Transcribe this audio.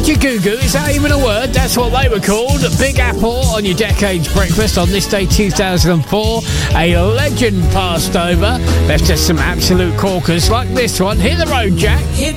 Goo-Goo, is that even a word? That's what they were called. Big Apple on your Decades Breakfast on this day 2004. A legend passed over, left us some absolute corkers like this one. Hit the road, Jack. Hit